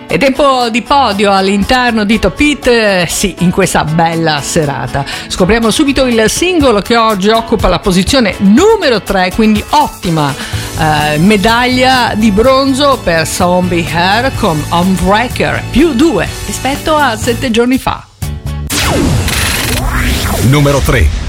È tempo di podio all'interno di Top Hit, sì, in questa bella serata. Scopriamo subito il singolo che oggi occupa la posizione numero 3, quindi ottima medaglia di bronzo per Zombie Hair con Homebreaker, più 2 rispetto a 7 giorni fa. Numero 3.